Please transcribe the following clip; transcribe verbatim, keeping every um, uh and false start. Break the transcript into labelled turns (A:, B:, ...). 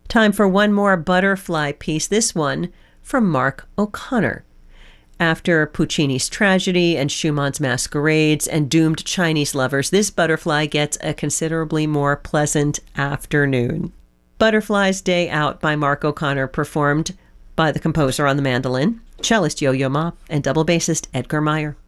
A: Time for one more butterfly piece, this one from Mark O'Connor. After Puccini's Tragedy and Schumann's Masquerades and Doomed Chinese Lovers, this butterfly gets a considerably more pleasant afternoon. Butterfly's Day Out by Mark O'Connor, performed by the composer on the mandolin, cellist Yo-Yo Ma, and double bassist Edgar Meyer.